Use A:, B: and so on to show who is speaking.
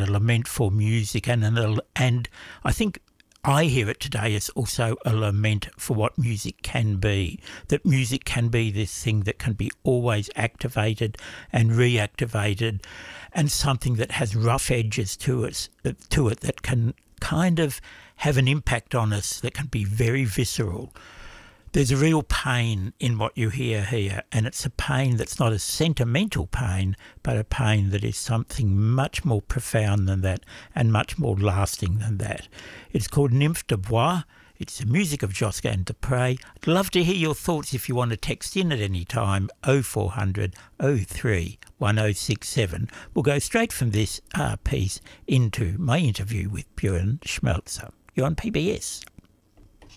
A: a lament for music, and I think I hear it today as also a lament for what music can be, that music can be this thing that can be always activated and reactivated, and something that has rough edges to it that can kind of have an impact on us that can be very visceral. There's a real pain in what you hear here, and it's a pain that's not a sentimental pain, but a pain that is something much more profound than that and much more lasting than that. It's called Nymphe de Bois. It's the music of Josquin des Prez. I'd love to hear your thoughts if you want to text in at any time, 0400 03 1067. We'll go straight from this piece into my interview with Björn Schmelzer. You're on PBS.